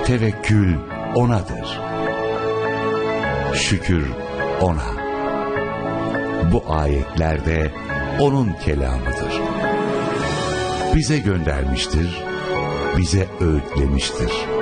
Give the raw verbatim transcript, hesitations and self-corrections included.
Tevekkül O'nadır. Şükür O'na. Bu ayetler de O'nun kelamıdır. Bize göndermiştir, bize öğütlemiştir.